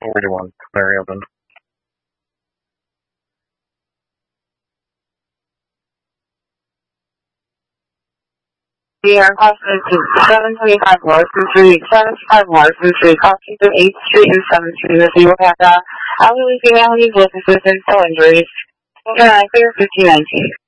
41, very open. The aircraft is 725 Morrison Street, 725 Morrison Street, crossing through 8th Street and 7th Street with you have elderly female needs with assistance, no injuries. Clear 1519.